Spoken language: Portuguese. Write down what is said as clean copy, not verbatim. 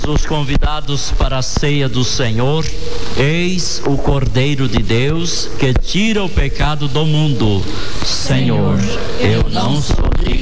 Os convidados para a ceia do Senhor. Eis o Cordeiro de Deus que tira o pecado do mundo. Senhor, eu não sou digno